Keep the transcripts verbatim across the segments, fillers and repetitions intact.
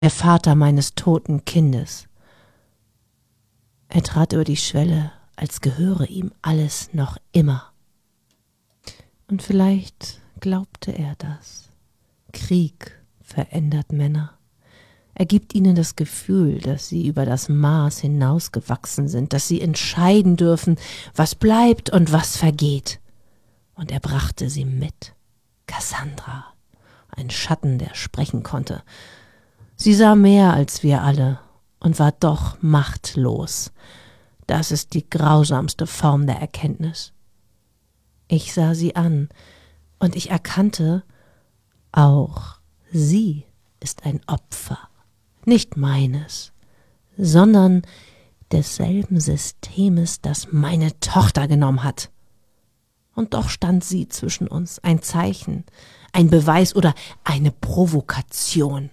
der Vater meines toten Kindes. Er trat über die Schwelle, als gehöre ihm alles noch immer. Und vielleicht glaubte er das. Krieg verändert Männer. Er gibt ihnen das Gefühl, dass sie über das Maß hinausgewachsen sind, dass sie entscheiden dürfen, was bleibt und was vergeht. Und er brachte sie mit. Cassandra, ein Schatten, der sprechen konnte. Sie sah mehr als wir alle und war doch machtlos. Das ist die grausamste Form der Erkenntnis. Ich sah sie an und ich erkannte, auch sie ist ein Opfer, nicht meines, sondern desselben Systemes, das meine Tochter genommen hat. Und doch stand sie zwischen uns, ein Zeichen, ein Beweis oder eine Provokation.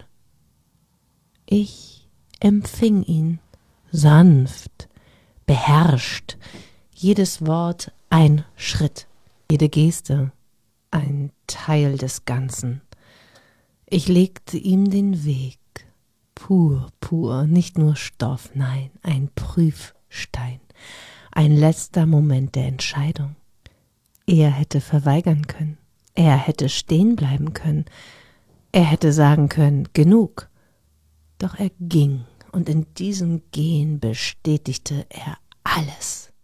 Ich empfing ihn, sanft, beherrscht, jedes Wort ein Schritt, jede Geste ein Teil des Ganzen. Ich legte ihm den Weg, pur, pur, nicht nur Stoff, nein, ein Prüfstein, ein letzter Moment der Entscheidung. Er hätte verweigern können, er hätte stehen bleiben können, er hätte sagen können, genug. Doch er ging, und in diesem Gehen bestätigte er alles.